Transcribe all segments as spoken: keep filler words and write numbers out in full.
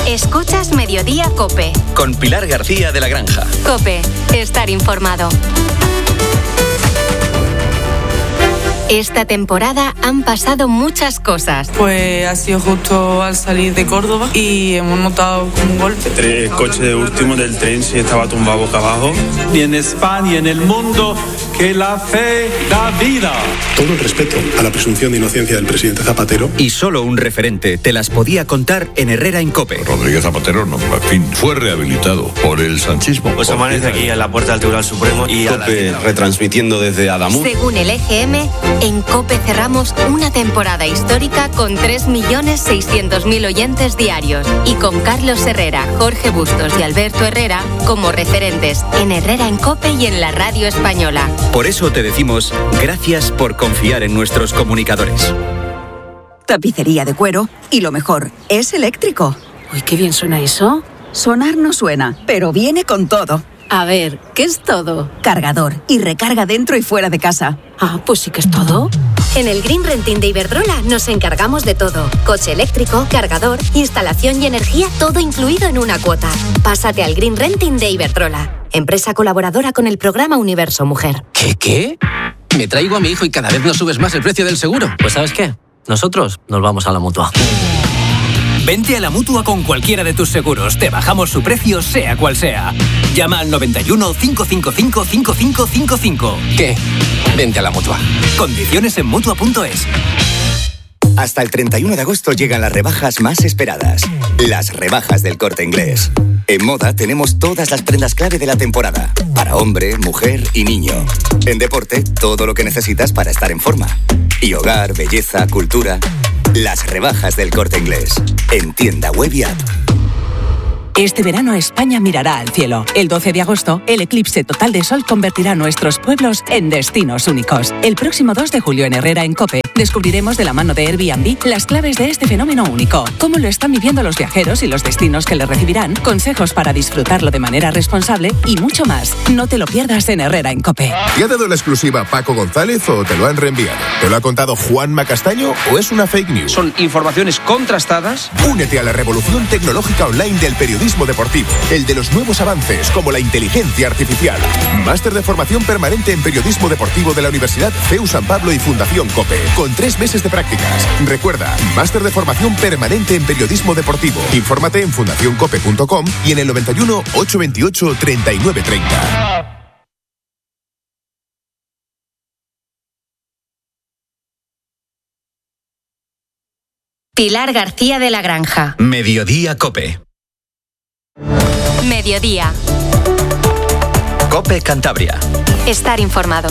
Escuchas Mediodía COPE. Con Pilar García de la Granja. COPE. Estar informado. Esta temporada han pasado muchas cosas. Pues ha sido justo al salir de Córdoba y hemos notado como un golpe. El coche de último del tren se estaba tumbado boca abajo. Y en España y en el mundo, que la fe da vida. Todo el respeto a la presunción de inocencia del presidente Zapatero. Y solo un referente te las podía contar en Herrera en COPE. Rodríguez Zapatero, no, en fin, fue rehabilitado por el sanchismo. Pues amanece aquí en la puerta del Tribunal Supremo y COPE retransmitiendo desde Adamuz. Según el E G M, en COPE cerramos una temporada histórica con tres millones seiscientos mil oyentes diarios y con Carlos Herrera, Jorge Bustos y Alberto Herrera como referentes en Herrera en COPE y en la radio española. Por eso te decimos gracias por confiar en nuestros comunicadores. Tapicería de cuero y lo mejor, es eléctrico. Uy, qué bien suena eso. Sonar no suena, pero viene con todo. A ver, ¿qué es todo? Cargador y recarga dentro y fuera de casa. Ah, pues sí que es todo. En el Green Renting de Iberdrola nos encargamos de todo. Coche eléctrico, cargador, instalación y energía, todo incluido en una cuota. Pásate al Green Renting de Iberdrola, empresa colaboradora con el programa Universo Mujer. ¿Qué, qué? Me traigo a mi hijo y cada vez nos subes más el precio del seguro. Pues ¿sabes qué? Nosotros nos vamos a la Mutua. Vente a la Mutua con cualquiera de tus seguros. Te bajamos su precio, sea cual sea. Llama al noventa y uno, cinco cinco cinco, cinco cinco cinco cinco. ¿Qué? Vente a la Mutua. Condiciones en Mutua punto es. Hasta el treinta y uno de agosto llegan las rebajas más esperadas. Las rebajas del Corte Inglés. En moda tenemos todas las prendas clave de la temporada. Para hombre, mujer y niño. En deporte, todo lo que necesitas para estar en forma. Y hogar, belleza, cultura. Las rebajas del Corte Inglés. En tienda web y app. Este verano España mirará al cielo. El doce de agosto, el eclipse total de sol convertirá nuestros pueblos en destinos únicos. El próximo dos de julio en Herrera en COPE, descubriremos de la mano de Airbnb las claves de este fenómeno único, cómo lo están viviendo los viajeros y los destinos que le recibirán, consejos para disfrutarlo de manera responsable y mucho más. No te lo pierdas en Herrera en COPE. ¿Te ha dado la exclusiva Paco González o te lo han reenviado? ¿Te lo ha contado Juanma Castaño o es una fake news? Son informaciones contrastadas. Únete a la revolución tecnológica online del periodismo deportivo, el de los nuevos avances como la inteligencia artificial. Máster de formación permanente en periodismo deportivo de la Universidad C E U San Pablo y Fundación COPE, con tres meses de prácticas. Recuerda, máster de formación permanente en periodismo deportivo. Infórmate en fundación cope punto com y en el noventa y uno, ochocientos veintiocho, treinta y nueve treinta. Pilar García de la Granja. Mediodía COPE. Mediodía. COPE Cantabria. Estar informado.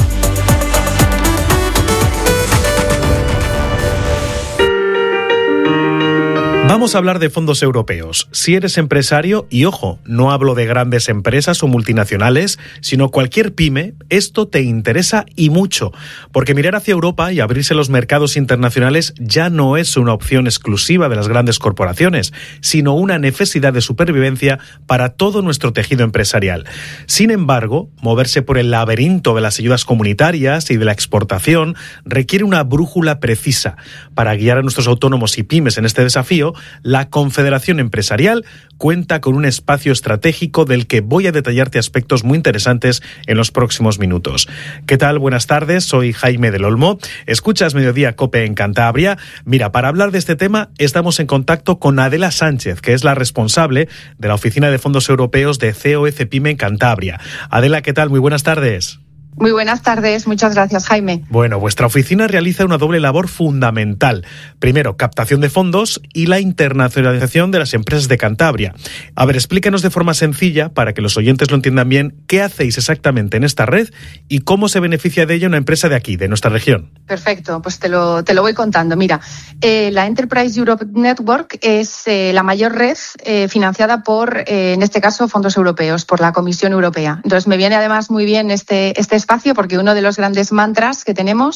Vamos a hablar de fondos europeos. Si eres empresario, y ojo, no hablo de grandes empresas o multinacionales, sino cualquier pyme, esto te interesa y mucho, porque mirar hacia Europa y abrirse los mercados internacionales ya no es una opción exclusiva de las grandes corporaciones, sino una necesidad de supervivencia para todo nuestro tejido empresarial. Sin embargo, moverse por el laberinto de las ayudas comunitarias y de la exportación requiere una brújula precisa. Para guiar a nuestros autónomos y pymes en este desafío, la Confederación Empresarial cuenta con un espacio estratégico del que voy a detallarte aspectos muy interesantes en los próximos minutos. ¿Qué tal? Buenas tardes, soy Jaime del Olmo. Escuchas Mediodía COPE en Cantabria. Mira, para hablar de este tema estamos en contacto con Adela Sánchez, que es la responsable de la Oficina de Fondos Europeos de C O E CEPYME en Cantabria. Adela, ¿qué tal? Muy buenas tardes. Muy buenas tardes, muchas gracias, Jaime. Bueno, vuestra oficina realiza una doble labor fundamental. Primero, captación de fondos y la internacionalización de las empresas de Cantabria. A ver, explícanos de forma sencilla, para que los oyentes lo entiendan bien, qué hacéis exactamente en esta red y cómo se beneficia de ello una empresa de aquí, de nuestra región. Perfecto, pues te lo, te lo voy contando. Mira, eh, la Enterprise Europe Network es eh, la mayor red eh, financiada por, eh, en este caso, fondos europeos, por la Comisión Europea. Entonces, me viene además muy bien este, este espacio porque uno de los grandes mantras que tenemos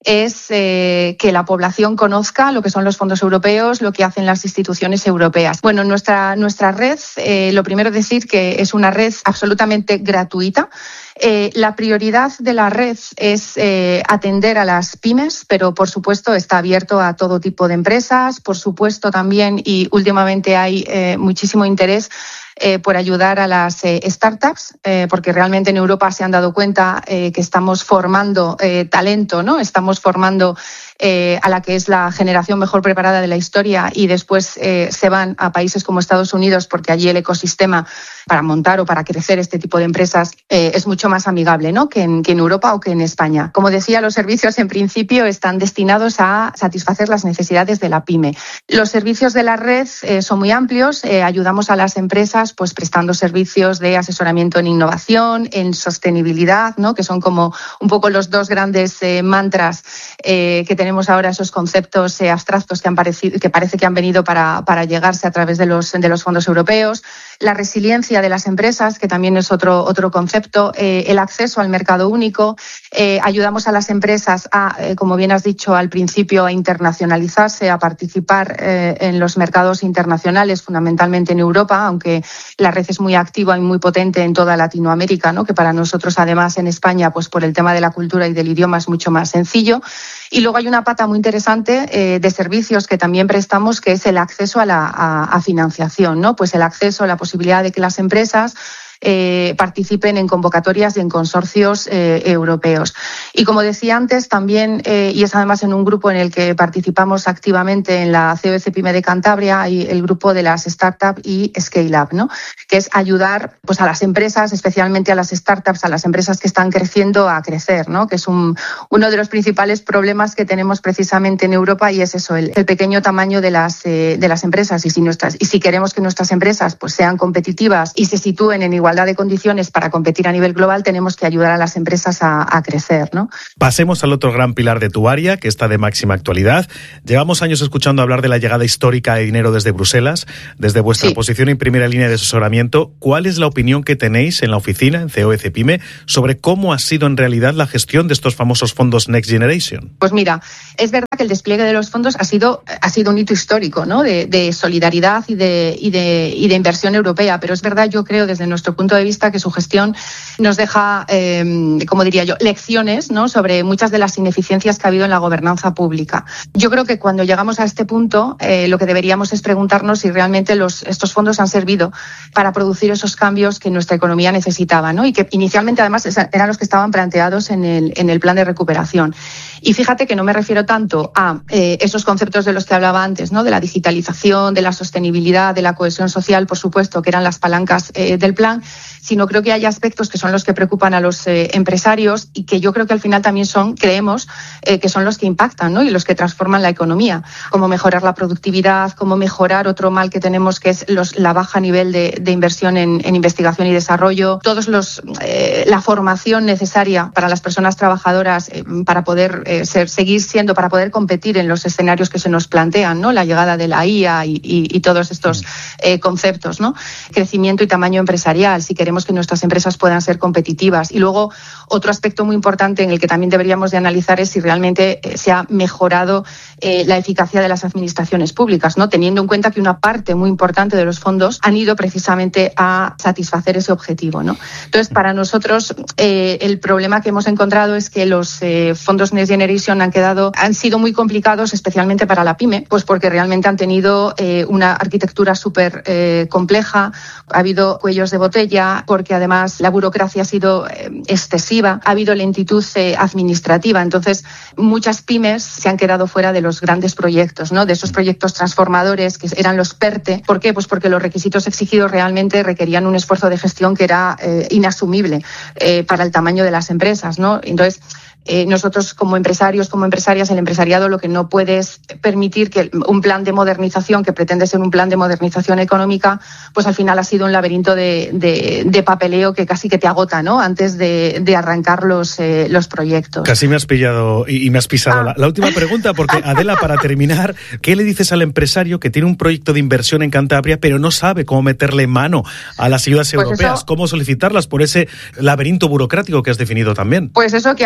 es eh, que la población conozca lo que son los fondos europeos, lo que hacen las instituciones europeas. Bueno, nuestra, nuestra red, eh, lo primero es decir que es una red absolutamente gratuita. Eh, la prioridad de la red es eh, atender a las pymes, pero por supuesto está abierto a todo tipo de empresas. Por supuesto también, y últimamente hay eh, muchísimo interés Eh, por ayudar a las eh, startups, eh, porque realmente en Europa se han dado cuenta eh, que estamos formando eh, talento, ¿no? Estamos formando eh, a la que es la generación mejor preparada de la historia y después eh, se van a países como Estados Unidos porque allí el ecosistema para montar o para crecer este tipo de empresas eh, es mucho más amigable, ¿no? que, en, que en Europa o que en España. Como decía, los servicios en principio están destinados a satisfacer las necesidades de la pyme. Los servicios de la red eh, son muy amplios, eh, ayudamos a las empresas pues prestando servicios de asesoramiento en innovación, en sostenibilidad, ¿no? que son como un poco los dos grandes eh, mantras eh, que tenemos ahora, esos conceptos eh, abstractos que, han parecido, que parece que han venido para, para llegarse a través de los, de los fondos europeos. La resiliencia de las empresas, que también es otro, otro concepto, eh, el acceso al mercado único. Eh, ayudamos a las empresas a, eh, como bien has dicho al principio, a internacionalizarse, a participar eh, en los mercados internacionales, fundamentalmente en Europa, aunque la red es muy activa y muy potente en toda Latinoamérica, ¿no? que para nosotros, además, en España, pues por el tema de la cultura y del idioma es mucho más sencillo. Y luego hay una pata muy interesante eh, de servicios que también prestamos, que es el acceso a la a, a financiación, ¿no? Pues el acceso a la posibilidad de que las empresas Eh, participen en convocatorias y en consorcios eh, europeos. Y como decía antes, también, eh, y es además en un grupo en el que participamos activamente en la C O E C Pyme de Cantabria, hay el grupo de las startups y Scale Up, ¿no? que es ayudar pues, a las empresas, especialmente a las startups, a las empresas que están creciendo a crecer, ¿no? que es un, uno de los principales problemas que tenemos precisamente en Europa, y es eso, el, el pequeño tamaño de las, eh, de las empresas. Y si, nuestras, y si queremos que nuestras empresas pues, sean competitivas y se sitúen en igualdad de condiciones para competir a nivel global, tenemos que ayudar a las empresas a, a crecer, ¿no? Pasemos al otro gran pilar de tu área, que está de máxima actualidad. Llevamos años escuchando hablar de la llegada histórica de dinero desde Bruselas, desde vuestra sí. posición en primera línea de asesoramiento. ¿Cuál es la opinión que tenéis en la oficina, en C O E C Pyme, sobre cómo ha sido en realidad la gestión de estos famosos fondos Next Generation? Pues mira, es verdad que el despliegue de los fondos ha sido, ha sido un hito histórico, ¿no? de, de solidaridad y de, y, de, y de inversión europea, pero es verdad, yo creo, desde nuestro punto de vista, que su gestión nos deja, eh, como diría yo, lecciones, ¿no? sobre muchas de las ineficiencias que ha habido en la gobernanza pública. Yo creo que cuando llegamos a este punto, eh, lo que deberíamos es preguntarnos si realmente los, estos fondos han servido para producir esos cambios que nuestra economía necesitaba, ¿no? y que inicialmente además eran los que estaban planteados en el, en el plan de recuperación. Y fíjate que no me refiero tanto a eh, esos conceptos de los que hablaba antes, ¿no? de la digitalización, de la sostenibilidad, de la cohesión social, por supuesto, que eran las palancas eh, del plan, sino creo que hay aspectos que son los que preocupan a los eh, empresarios y que yo creo que al final también son, creemos, eh, que son los que impactan, ¿no? y los que transforman la economía. Cómo mejorar la productividad, cómo mejorar otro mal que tenemos, que es los, la baja nivel de, de inversión en, en investigación y desarrollo, todos los eh, la formación necesaria para las personas trabajadoras eh, para poder eh, ser, seguir siendo, para poder competir en los escenarios que se nos plantean, ¿no? la llegada de la I A y, y, y todos estos eh, conceptos, ¿no? crecimiento y tamaño empresarial, si queremos que nuestras empresas puedan ser competitivas. Y luego, otro aspecto muy importante en el que también deberíamos de analizar es si realmente eh, se ha mejorado eh, la eficacia de las administraciones públicas, ¿no? teniendo en cuenta que una parte muy importante de los fondos han ido precisamente a satisfacer ese objetivo, ¿no? Entonces, para nosotros, eh, el problema que hemos encontrado es que los eh, fondos Next Generation han quedado, han sido muy complicados, especialmente para la pyme, pues porque realmente han tenido eh, una arquitectura súper eh, compleja, ha habido cuellos de botella, porque además la burocracia ha sido eh, excesiva, ha habido lentitud eh, administrativa. Entonces, muchas pymes se han quedado fuera de los grandes proyectos, ¿no? de esos proyectos transformadores que eran los PERTE. ¿Por qué? Pues porque los requisitos exigidos realmente requerían un esfuerzo de gestión que era eh, inasumible eh, para el tamaño de las empresas, ¿no? Entonces, Eh, nosotros como empresarios, como empresarias, el empresariado lo que no puede es permitir que un plan de modernización, que pretende ser un plan de modernización económica, pues al final ha sido un laberinto de, de, de papeleo que casi que te agota, ¿no? Antes de, de arrancar los, eh, los proyectos. Casi me has pillado y, y me has pisado ah. la, la última pregunta, porque Adela, para terminar, ¿qué le dices al empresario que tiene un proyecto de inversión en Cantabria pero no sabe cómo meterle mano a las ayudas pues europeas? Eso, ¿cómo solicitarlas por ese laberinto burocrático que has definido también? Pues eso, que acuda como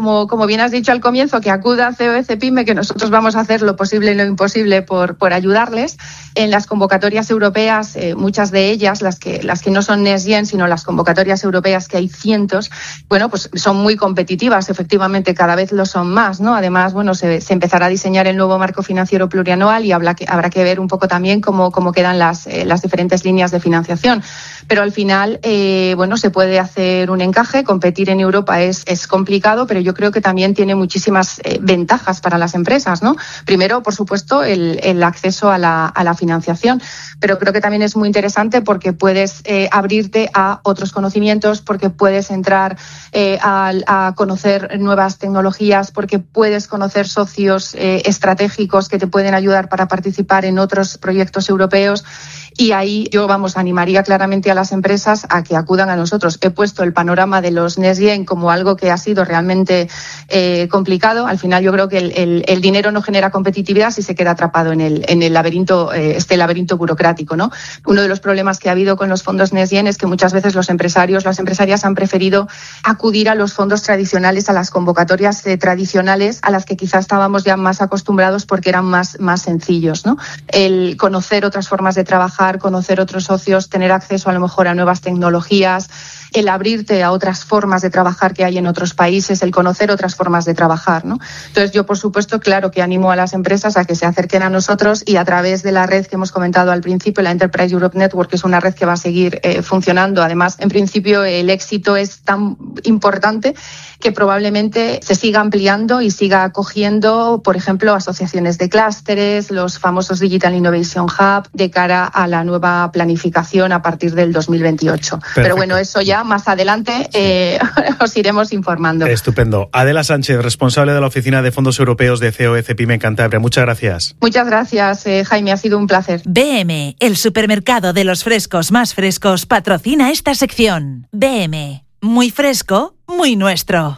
como, como bien has dicho al comienzo, que acuda a C O E Cepyme, que nosotros vamos a hacer lo posible y lo imposible por, por ayudarles. En las convocatorias europeas, eh, muchas de ellas, las que, las que no son Next Gen, sino las convocatorias europeas, que hay cientos, bueno, pues son muy competitivas, efectivamente, cada vez lo son más, ¿no? Además, bueno, se, se empezará a diseñar el nuevo marco financiero plurianual y habrá que, habrá que ver un poco también cómo, cómo quedan las, eh, las diferentes líneas de financiación. Pero al final, eh, bueno, se puede hacer un encaje, competir en Europa es, es complicado, pero yo creo que también tiene muchísimas eh, ventajas para las empresas, ¿no? Primero, por supuesto, el, el acceso a la, a la financiación, pero creo que también es muy interesante porque puedes eh, abrirte a otros conocimientos, porque puedes entrar eh, a, a conocer nuevas tecnologías, porque puedes conocer socios eh, estratégicos que te pueden ayudar para participar en otros proyectos europeos. Y ahí yo, vamos, animaría claramente a las empresas a que acudan a nosotros. He puesto el panorama de los Next Gen como algo que ha sido realmente eh, complicado. Al final yo creo que el, el, el dinero no genera competitividad si se queda atrapado en el, en el laberinto, eh, este laberinto burocrático, ¿no? Uno de los problemas que ha habido con los fondos Next Gen es que muchas veces los empresarios, las empresarias han preferido acudir a los fondos tradicionales, a las convocatorias eh, tradicionales, a las que quizás estábamos ya más acostumbrados porque eran más, más sencillos, ¿no? El conocer otras formas de trabajar, conocer otros socios, tener acceso a lo mejor a nuevas tecnologías, el abrirte a otras formas de trabajar que hay en otros países, el conocer otras formas de trabajar, ¿no? Entonces yo, por supuesto, claro que animo a las empresas a que se acerquen a nosotros y a través de la red que hemos comentado al principio, la Enterprise Europe Network, que es una red que va a seguir eh, funcionando. Además, en principio, el éxito es tan importante que probablemente se siga ampliando y siga acogiendo, por ejemplo, asociaciones de clústeres, los famosos Digital Innovation Hub, de cara a la nueva planificación a partir del dos mil veintiocho. Perfecto. Pero bueno, eso ya más adelante eh, os iremos informando. Estupendo. Adela Sánchez, responsable de la Oficina de Fondos Europeos de C O E Cepyme en Cantabria. Muchas gracias. Muchas gracias, eh, Jaime. Ha sido un placer. B M, el supermercado de los frescos más frescos, patrocina esta sección. B M, muy fresco, muy nuestro.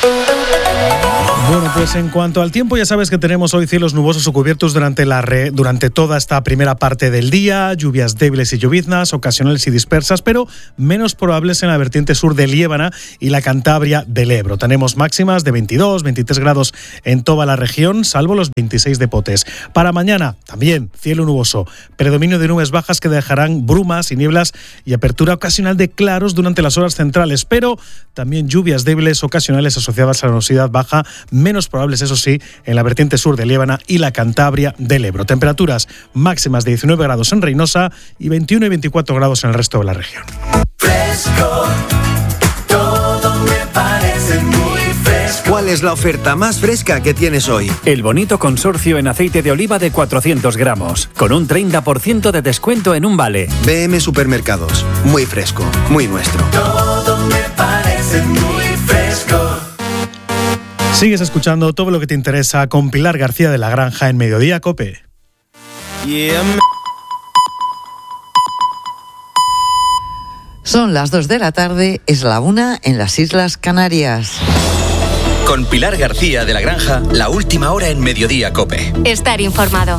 Bueno, pues en cuanto al tiempo, ya sabes que tenemos hoy cielos nubosos o cubiertos durante, la re, durante toda esta primera parte del día, lluvias débiles y lloviznas, ocasionales y dispersas, pero menos probables en la vertiente sur de Liébana y la Cantabria del Ebro. Tenemos máximas de veintidós, veintitrés grados en toda la región, salvo los veintiséis de Potes. Para mañana, también cielo nuboso, predominio de nubes bajas que dejarán brumas y nieblas y apertura ocasional de claros durante las horas centrales, pero también lluvias débiles ocasionales asociadas a la nubosidad baja, menos probables, eso sí, en la vertiente sur de Liébana y la Cantabria del Ebro. Temperaturas máximas de diecinueve grados en Reynosa y veintiuno y veinticuatro grados en el resto de la región. Fresco, todo me parece muy fresco. ¿Cuál es la oferta más fresca que tienes hoy? El bonito consorcio en aceite de oliva de cuatrocientos gramos, con un treinta por ciento de descuento en un vale. B M Supermercados, muy fresco, muy nuestro. Todo me parece muy fresco. Sigues escuchando todo lo que te interesa con Pilar García de la Granja en Mediodía COPE. Yeah, Son las dos de la tarde, es la una en las Islas Canarias. Con Pilar García de la Granja, la última hora en Mediodía COPE. Estar informado.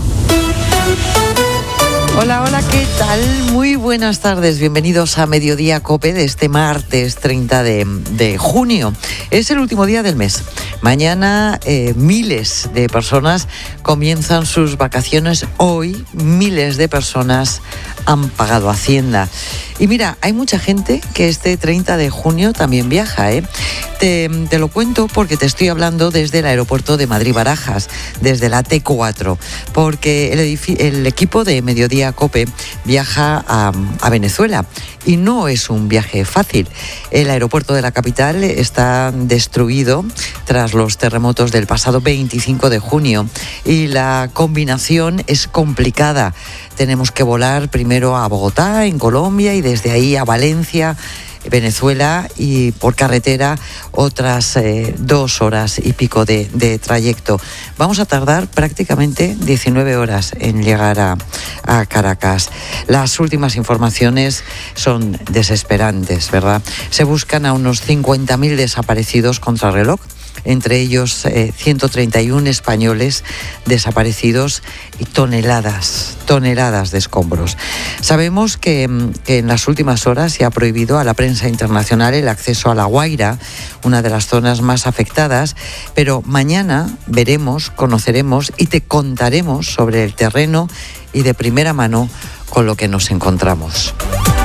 Hola, hola, ¿qué tal? Muy buenas tardes, bienvenidos a Mediodía COPE de este martes treinta de, de junio. Es el último día del mes. Mañana eh, miles de personas comienzan sus vacaciones. Hoy miles de personas han pagado Hacienda. Y mira, hay mucha gente que este treinta de junio también viaja, ¿eh? Te, te lo cuento porque te estoy hablando desde el aeropuerto de Madrid-Barajas, desde la T cuatro, porque el, edifi- el equipo de Mediodía COPE viaja a, a Venezuela y no es un viaje fácil. El aeropuerto de la capital está destruido tras los terremotos del pasado veinticinco de junio y la combinación es complicada. Tenemos que volar primero a Bogotá, en Colombia, y desde ahí a Valencia, Venezuela, y por carretera otras eh, dos horas y pico de, de trayecto. Vamos a tardar prácticamente diecinueve horas en llegar a, a Caracas. Las últimas informaciones son desesperantes, ¿verdad? Se buscan a unos cincuenta mil desaparecidos contrarreloj. entre ellos eh, ciento treinta y uno españoles desaparecidos y toneladas, toneladas de escombros. Sabemos que, que en las últimas horas se ha prohibido a la prensa internacional el acceso a La Guaira, una de las zonas más afectadas, pero mañana veremos, conoceremos y te contaremos sobre el terreno y de primera mano con lo que nos encontramos.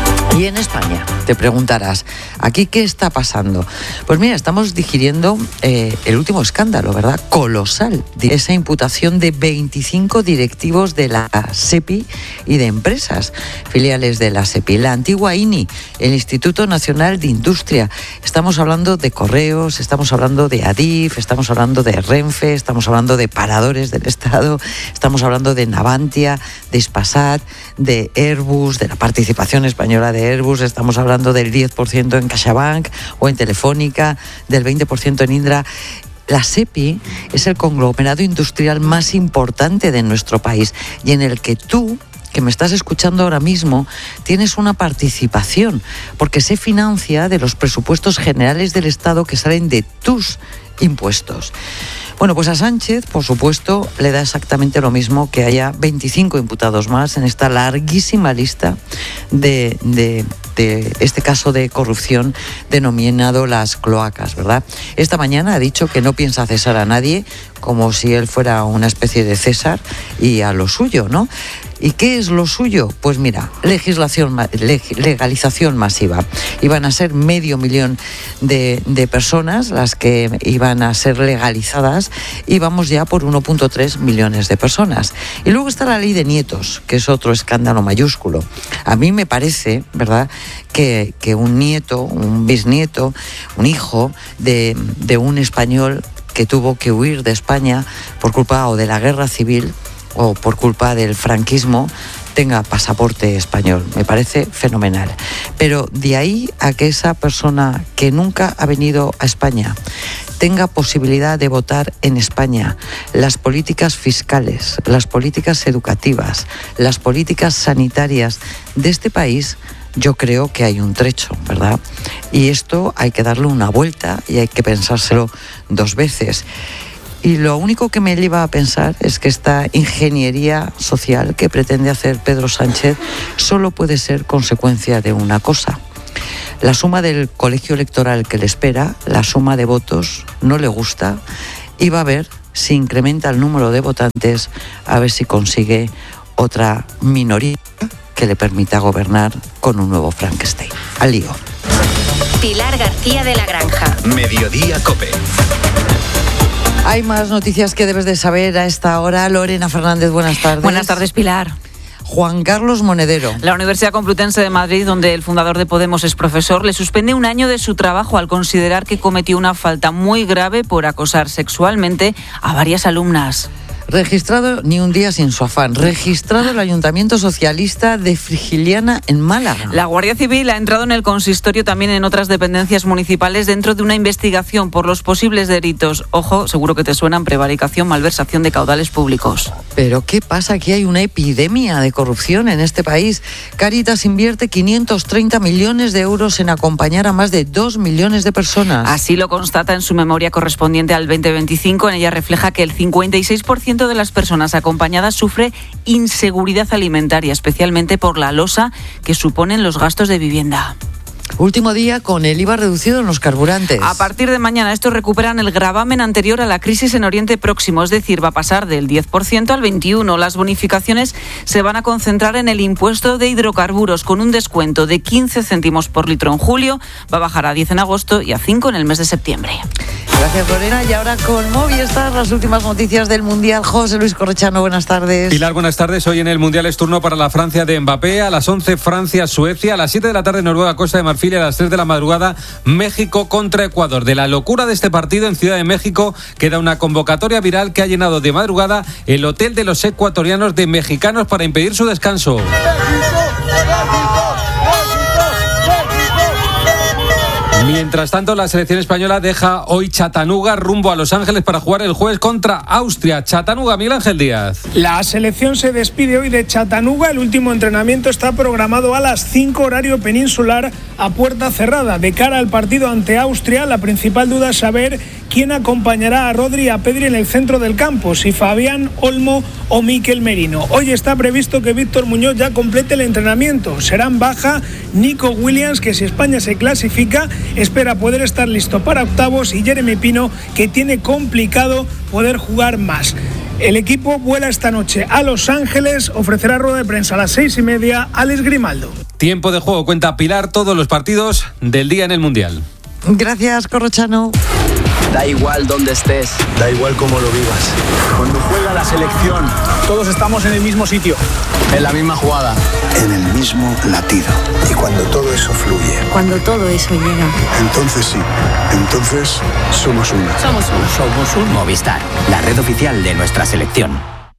Y en España, te preguntarás, ¿aquí qué está pasando? Pues mira, estamos digiriendo eh, el último escándalo, ¿verdad? Colosal. Esa imputación de veinticinco directivos de la SEPI y de empresas filiales de la SEPI. La antigua I N I, el Instituto Nacional de Industria. Estamos hablando de Correos, estamos hablando de Adif, estamos hablando de Renfe, estamos hablando de Paradores del Estado, estamos hablando de Navantia, de Hispasat, de Airbus, de la participación española de Airbus, estamos hablando del diez por ciento en CaixaBank o en Telefónica, del veinte por ciento en Indra. La SEPI es el conglomerado industrial más importante de nuestro país y en el que tú, que me estás escuchando ahora mismo, tienes una participación, porque se financia de los presupuestos generales del Estado que salen de tus impuestos. Bueno, pues a Sánchez, por supuesto, le da exactamente lo mismo que haya veinticinco imputados más en esta larguísima lista de, de, de este caso de corrupción denominado las cloacas, ¿verdad? Esta mañana ha dicho que no piensa cesar a nadie, como si él fuera una especie de César y a lo suyo, ¿no? ¿Y qué es lo suyo? Pues mira, legislación, legalización masiva. Iban a ser medio millón de, de personas las que iban a ser legalizadas y vamos ya por uno punto tres millones de personas. Y luego está la ley de nietos, que es otro escándalo mayúsculo. A mí me parece, ¿verdad?, que, que un nieto, un bisnieto, un hijo de, de un español que tuvo que huir de España por culpa o de la guerra civil o por culpa del franquismo, tenga pasaporte español. Me parece fenomenal. Pero de ahí a que esa persona que nunca ha venido a España tenga posibilidad de votar en España, las políticas fiscales, las políticas educativas, las políticas sanitarias de este país, yo creo que hay un trecho, ¿verdad? Y esto hay que darle una vuelta y hay que pensárselo dos veces. Y lo único que me lleva a pensar es que esta ingeniería social que pretende hacer Pedro Sánchez solo puede ser consecuencia de una cosa. La suma del colegio electoral que le espera, la suma de votos, no le gusta y va a ver si incrementa el número de votantes, a ver si consigue otra minoría que le permita gobernar con un nuevo Frankenstein. Al lío. Pilar García de la Granja. Mediodía COPE. Hay más noticias que debes de saber a esta hora. Lorena Fernández, buenas tardes. Buenas tardes, Pilar. Juan Carlos Monedero. La Universidad Complutense de Madrid, donde el fundador de Podemos es profesor, le suspende un año de su trabajo al considerar que cometió una falta muy grave por acosar sexualmente a varias alumnas. Registrado, ni un día sin su afán, registrado el Ayuntamiento Socialista de Frigiliana en Málaga. La Guardia Civil ha entrado en el consistorio, también en otras dependencias municipales, dentro de una investigación por los posibles delitos. Ojo, seguro que te suenan: prevaricación, malversación de caudales públicos. ¿Pero qué pasa? Aquí hay una epidemia de corrupción en este país. Cáritas invierte quinientos treinta millones de euros en acompañar a más de dos millones de personas. Así lo constata en su memoria correspondiente al veinte veinticinco. En ella refleja que el cincuenta y seis por ciento de las personas acompañadas sufre inseguridad alimentaria, especialmente por la losa que suponen los gastos de vivienda. Último día con el I V A reducido en los carburantes. A partir de mañana estos recuperan el gravamen anterior a la crisis en Oriente Próximo, es decir, va a pasar del diez por ciento al veintiuno por ciento. Las bonificaciones se van a concentrar en el impuesto de hidrocarburos, con un descuento de quince céntimos por litro en julio, va a bajar a diez en agosto y a cinco en el mes de septiembre. Gracias, Lorena. Y ahora con Movistar, las últimas noticias del Mundial. José Luis Correchano, buenas tardes. Pilar, buenas tardes. Hoy en el Mundial es turno para la Francia de Mbappé. A las once, Francia-Suecia. A las siete de la tarde, Noruega, Costa de Marfil. Y a las tres de la madrugada, México contra Ecuador. De la locura de este partido en Ciudad de México queda una convocatoria viral que ha llenado de madrugada el hotel de los ecuatorianos de mexicanos para impedir su descanso. Mientras tanto, la selección española deja hoy Chattanooga rumbo a Los Ángeles para jugar el jueves contra Austria. Chattanooga, Miguel Ángel Díaz. La selección se despide hoy de Chattanooga. El último entrenamiento está programado a las cinco horario peninsular a puerta cerrada. De cara al partido ante Austria, la principal duda es saber quién acompañará a Rodri y a Pedri en el centro del campo, si Fabián, Olmo o Mikel Merino. Hoy está previsto que Víctor Muñoz ya complete el entrenamiento. Serán baja Nico Williams, que si España se clasifica espera poder estar listo para octavos, y Jeremy Pino, que tiene complicado poder jugar más. El equipo vuela esta noche a Los Ángeles, ofrecerá rueda de prensa a las seis y media Alex Grimaldo. Tiempo de juego, cuenta Pilar todos los partidos del día en el Mundial. Gracias, Corrochano. Da igual dónde estés, da igual cómo lo vivas. Cuando juega la selección, todos estamos en el mismo sitio, en la misma jugada, en el mismo latido. Y cuando todo eso fluye, cuando todo eso llega, entonces sí, entonces somos uno. Somos uno. Somos uno. Movistar, la red oficial de nuestra selección.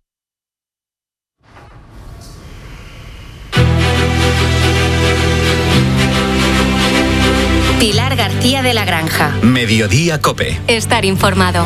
Pilar García de la Granja. Mediodía COPE. Estar informado.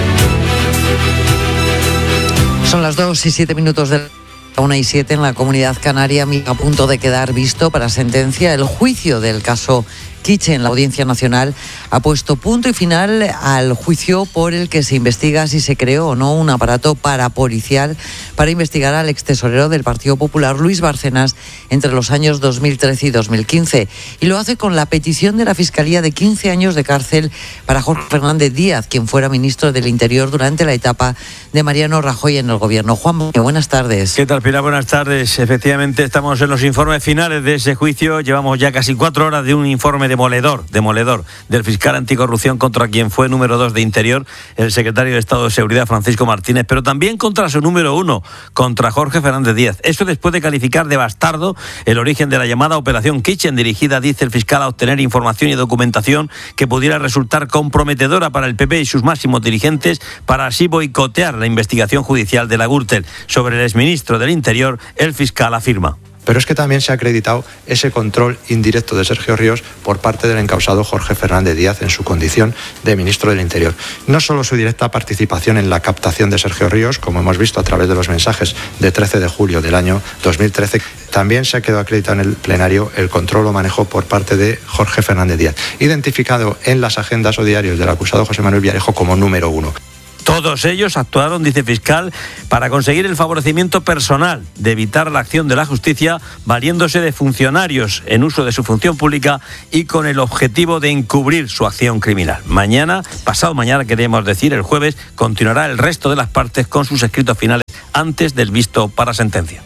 Son las dos y siete minutos de la una y siete en la Comunidad Canaria, a punto de quedar visto para sentencia el juicio del caso Kitchen. La Audiencia Nacional ha puesto punto y final al juicio por el que se investiga si se creó o no un aparato parapolicial para investigar al extesorero del Partido Popular, Luis Bárcenas, entre los años dos mil trece y dos mil quince. Y lo hace con la petición de la Fiscalía de quince años de cárcel para Jorge Fernández Díaz, quien fuera ministro del Interior durante la etapa de Mariano Rajoy en el gobierno. Juan, buenas tardes. ¿Qué tal, Pilar? Buenas tardes. Efectivamente, estamos en los informes finales de ese juicio. Llevamos ya casi cuatro horas de un informe demoledor, demoledor del fiscal anticorrupción contra quien fue número dos de Interior, el secretario de Estado de Seguridad, Francisco Martínez, pero también contra su número uno, contra Jorge Fernández Díaz. Eso después de calificar de bastardo el origen de la llamada Operación Kitchen, dirigida, dice el fiscal, a obtener información y documentación que pudiera resultar comprometedora para el P P y sus máximos dirigentes, para así boicotear la investigación judicial de la Gürtel. Sobre el exministro del Interior, el fiscal afirma: pero es que también se ha acreditado ese control indirecto de Sergio Ríos por parte del encausado Jorge Fernández Díaz en su condición de ministro del Interior. No solo su directa participación en la captación de Sergio Ríos, como hemos visto a través de los mensajes de trece de julio del año dos mil trece, también se ha quedado acreditado en el plenario el control o manejo por parte de Jorge Fernández Díaz, identificado en las agendas o diarios del acusado José Manuel Villarejo como número uno. Todos ellos actuaron, dice el fiscal, para conseguir el favorecimiento personal, de evitar la acción de la justicia, valiéndose de funcionarios en uso de su función pública y con el objetivo de encubrir su acción criminal. Mañana, pasado mañana, queremos decir, el jueves, continuará el resto de las partes con sus escritos finales antes del visto para sentencia.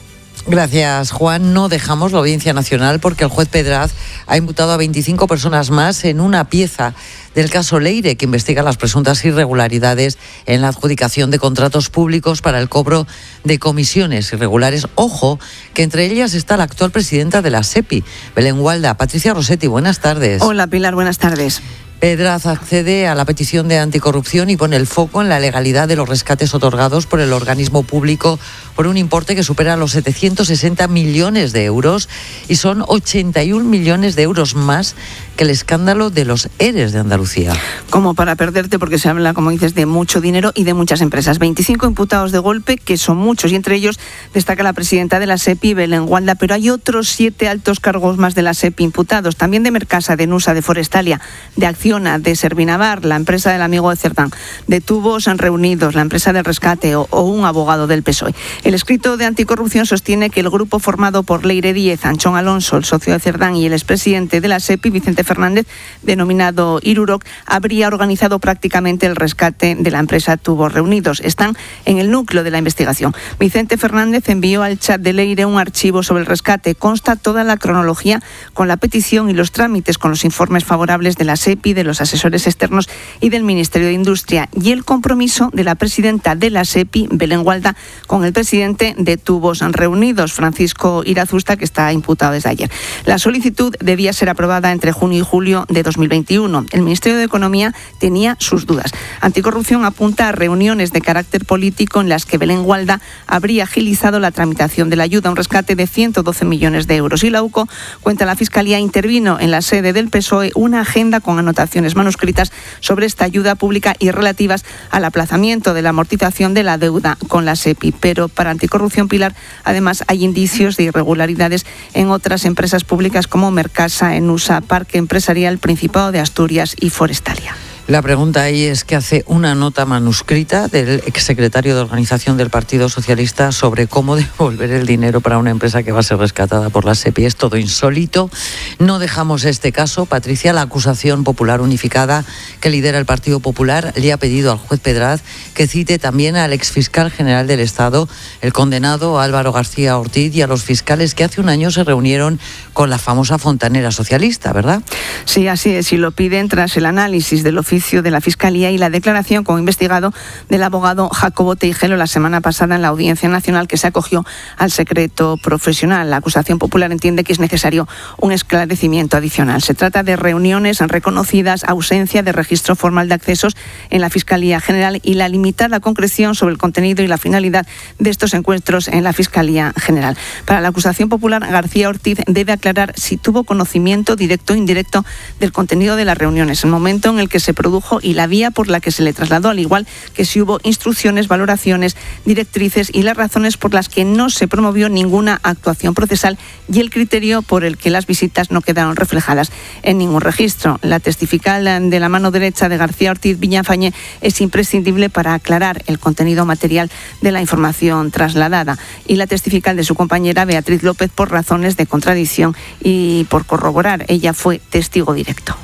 Gracias, Juan. No dejamos la Audiencia Nacional porque el juez Pedraz ha imputado a veinticinco personas más en una pieza del caso Leire, que investiga las presuntas irregularidades en la adjudicación de contratos públicos para el cobro de comisiones irregulares. Ojo, que entre ellas está la actual presidenta de la SEPI, Belén Gualda. Patricia Rossetti, buenas tardes. Hola, Pilar, buenas tardes. Pedraz accede a la petición de anticorrupción y pone el foco en la legalidad de los rescates otorgados por el organismo público por un importe que supera los setecientos sesenta millones de euros y son ochenta y un millones de euros más que el escándalo de los ERES de Andalucía. Como para perderte, porque se habla, como dices, de mucho dinero y de muchas empresas. veinticinco imputados de golpe, que son muchos, y entre ellos destaca la presidenta de la SEPI, Belén Gualda, pero hay otros siete altos cargos más de la SEPI imputados, también de Mercasa, de Nusa, de Forestalia, de Acciona, de Servinavar, la empresa del amigo de Cerdán, de Tubos Reunidos, la empresa del rescate o, o un abogado del P S O E. El escrito de anticorrupción sostiene que el grupo formado por Leire Díez, Anchón Alonso, el socio de Cerdán, y el expresidente de la SEPI, Vicente Fernández, denominado Iruroc, habría organizado prácticamente el rescate de la empresa Tubos Reunidos. Están en el núcleo de la investigación. Vicente Fernández envió al chat de Leire un archivo sobre el rescate. Consta toda la cronología con la petición y los trámites, con los informes favorables de la SEPI, de los asesores externos y del Ministerio de Industria, y el compromiso de la presidenta de la SEPI, Belén Gualda, con el presidente de Tubos Reunidos, Francisco Irazusta, que está imputado desde ayer. La solicitud debía ser aprobada entre junio y julio de dos mil veintiuno. El Ministerio de Economía tenía sus dudas. Anticorrupción apunta a reuniones de carácter político en las que Belén Gualda habría agilizado la tramitación de la ayuda, un rescate de ciento doce millones de euros. Y la U C O, cuenta la Fiscalía, intervino en la sede del P S O E una agenda con anotaciones manuscritas sobre esta ayuda pública y relativas al aplazamiento de la amortización de la deuda con la SEPI. Pero para Anticorrupción, Pilar, además hay indicios de irregularidades en otras empresas públicas como Mercasa, Enusa, Parque Empresarial, Principado de Asturias y Forestalia. La pregunta ahí es que hace una nota manuscrita del exsecretario de Organización del Partido Socialista sobre cómo devolver el dinero para una empresa que va a ser rescatada por la SEPI. Es todo insólito. No dejamos este caso. Patricia, la acusación popular unificada que lidera el Partido Popular le ha pedido al juez Pedraz que cite también al exfiscal general del Estado, el condenado Álvaro García Ortiz, y a los fiscales que hace un año se reunieron con la famosa fontanera socialista, ¿verdad? Sí, así es. Y lo piden tras el análisis del oficio de la Fiscalía y la declaración como investigado del abogado Jacobo Teijelo la semana pasada en la Audiencia Nacional, que se acogió al secreto profesional. La acusación popular entiende que es necesario un esclarecimiento adicional. Se trata de reuniones reconocidas, ausencia de registro formal de accesos en la Fiscalía General y la limitada concreción sobre el contenido y la finalidad de estos encuentros en la Fiscalía General. Para la acusación popular, García Ortiz debe aclarar si tuvo conocimiento directo o indirecto del contenido de las reuniones, el momento en el que se produjo y la vía por la que se le trasladó, al igual que si hubo instrucciones, valoraciones, directrices y las razones por las que no se promovió ninguna actuación procesal y el criterio por el que las visitas no quedaron reflejadas en ningún registro. La testifical de la mano derecha de García Ortiz, Villafañe, es imprescindible para aclarar el contenido material de la información trasladada, y la testifical de su compañera, Beatriz López, por razones de contradicción y por corroborar. Ella fue testigo directo.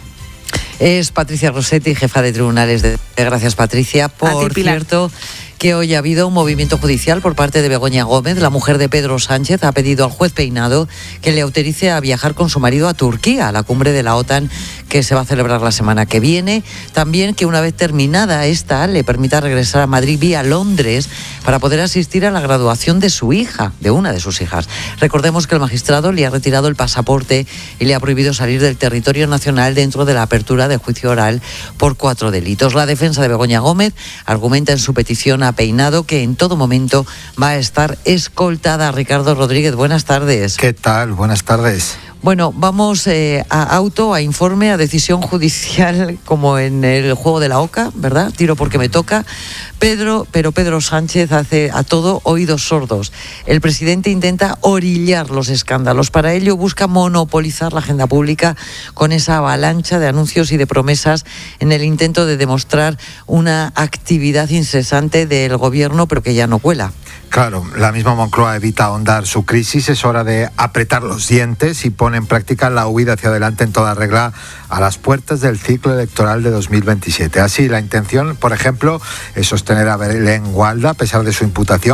Es Patricia Rossetti, jefa de tribunales de... Gracias, Patricia. Por cierto, que hoy ha habido un movimiento judicial por parte de Begoña Gómez. La mujer de Pedro Sánchez ha pedido al juez Peinado que le autorice a viajar con su marido a Turquía, a la cumbre de la OTAN que se va a celebrar la semana que viene. También que una vez terminada esta, le permita regresar a Madrid vía Londres para poder asistir a la graduación de su hija, de una de sus hijas. Recordemos que el magistrado le ha retirado el pasaporte y le ha prohibido salir del territorio nacional dentro de la apertura de juicio oral por cuatro delitos. La defensa de Begoña Gómez argumenta en su petición a Peinado que en todo momento va a estar escoltada. Ricardo Rodríguez, buenas tardes. ¿Qué tal? Buenas tardes. Bueno, vamos eh, a auto, a informe, a decisión judicial, como en el juego de la oca, ¿verdad? Tiro porque me toca. Pedro, pero Pedro Sánchez hace a todo oídos sordos. El presidente intenta orillar los escándalos. Para ello busca monopolizar la agenda pública con esa avalancha de anuncios y de promesas en el intento de demostrar una actividad incesante del gobierno, pero que ya no cuela. Claro, la misma Moncloa evita ahondar su crisis. Es hora de apretar los dientes y pone en práctica la huida hacia adelante en toda regla a las puertas del ciclo electoral de dos mil veintisiete. Así, la intención, por ejemplo, es sostener a Belén Gualda a pesar de su imputación.